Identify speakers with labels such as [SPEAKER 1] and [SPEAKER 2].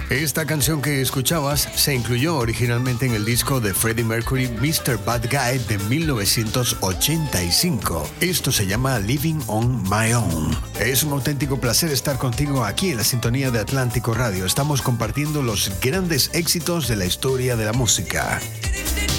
[SPEAKER 1] Esta canción que escuchabas se incluyó originalmente en el disco de Freddie Mercury, Mr. Bad Guy, de 1985. Esto se llama Living on My Own. Es un auténtico placer estar contigo aquí en la sintonía de Atlántico Radio. Estamos compartiendo los grandes éxitos de la historia de la música.